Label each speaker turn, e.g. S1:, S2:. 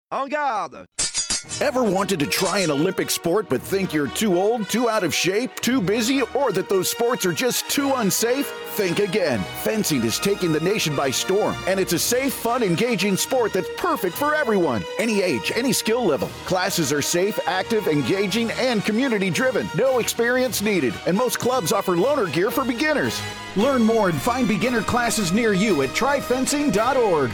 S1: En garde!
S2: Ever wanted to try an Olympic sport but think you're too old, too out of shape, too busy, or that those sports are just too unsafe? Think again. Fencing is taking the nation by storm, and it's a safe, fun, engaging sport that's perfect for everyone. Any age, any skill level. Classes are safe, active, engaging, and community-driven. No experience needed, and most clubs offer loaner gear for beginners. Learn more and find beginner classes near you at tryfencing.org.